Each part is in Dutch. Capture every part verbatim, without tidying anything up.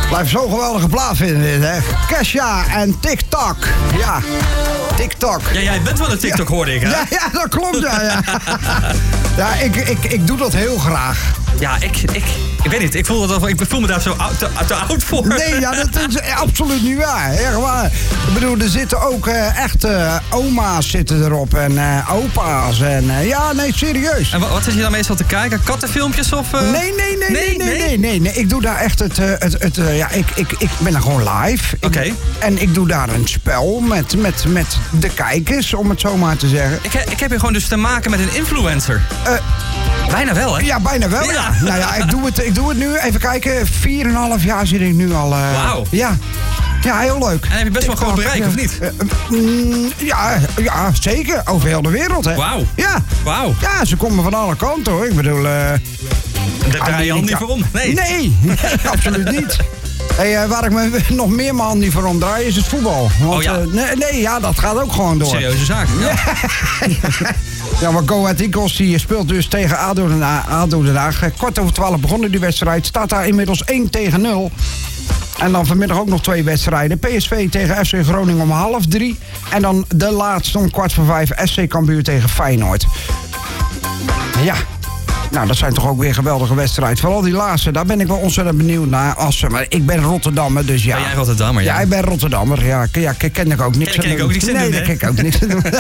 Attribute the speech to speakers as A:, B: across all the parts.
A: Blijf zo'n geweldige plaat vinden dit, hè. Kesha en TikTok. Ja, TikTok.
B: Ja, jij bent wel een TikTok, hoorde ik, hè?
A: Ja, ja, dat klopt, ja. Ja, ja ik, ik, ik doe dat heel graag.
B: Ja, ik, ik, ik weet niet. Ik voel, dat, ik voel me daar zo oud, te, te oud voor.
A: Nee, ja, dat is absoluut niet waar. Echt waar. Ik bedoel, er zitten ook uh, echte oma's zitten erop en uh, opa's. En, uh, ja, nee, serieus.
B: En wat, wat zit je dan meestal te kijken? Kattenfilmpjes of... Uh...
A: Nee, nee, nee, nee, nee, nee, nee, nee, nee. Ik doe daar echt het... Uh, het, het uh, ja, ik, ik, ik ben er gewoon live.
B: Oké. Okay.
A: En ik doe daar een spel met, met, met de kijkers, om het zo maar te zeggen.
B: Ik, ik heb hier gewoon dus te maken met een influencer.
A: Uh,
B: Bijna wel, hè?
A: Ja, bijna wel, ja. ja. Nou ja, ik doe, het, ik doe het nu. Even kijken. vier komma vijf jaar zit ik nu al... Uh,
B: Wauw.
A: Ja. Ja, heel leuk.
B: En heb je best wel gewoon bereik,
A: ja.
B: of niet?
A: Uh, mm, ja, ja, zeker. Over heel de wereld, hè.
B: Wauw.
A: Ja.
B: Wauw.
A: Ja, ze komen van alle kanten, hoor. Ik bedoel... Uh,
B: Daar draai je hand niet voor om. Nee.
A: Nee, nee absoluut niet. Hey, uh, waar ik me nog meer mijn hand niet voor omdraai is het voetbal. Want,
B: oh ja.
A: Uh, nee, nee, ja, dat gaat ook gewoon door.
B: Serieuze zaak. Ja.
A: Ja, maar Go Ahead Eagles die speelt dus tegen A D O Den Haag. A D O Den Haag. Kwart over twaalf begonnen die wedstrijd. Staat daar inmiddels één tegen nul. En dan vanmiddag ook nog twee wedstrijden. P S V tegen F C Groningen om half drie. En dan de laatste om kwart voor vijf. S C Cambuur tegen Feyenoord. Ja. Nou, dat zijn toch ook weer geweldige wedstrijden. Vooral die laatste, daar ben ik wel ontzettend benieuwd naar. Als, maar ik ben Rotterdammer, dus ja.
B: Ben jij Rotterdammer, ja?
A: Ja, ik ben Rotterdammer. Ja, ja ken ik ook niks
B: Ken, ken ik ook niks in
A: Nee,
B: doen,
A: daar ken ik ook niks in doen.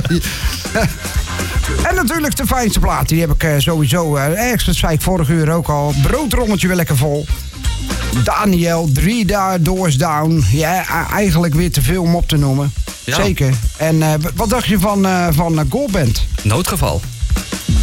A: En natuurlijk de fijnste plaat. Die heb ik uh, sowieso, uh, ergens, dat zei ik vorige uur ook al. Broodrommeltje weer lekker vol. Daniel, Three Doors Down. Ja, eigenlijk weer te veel om op te noemen. Ja. Zeker. En uh, wat dacht je van, uh, van uh, Goalband?
B: Noodgeval.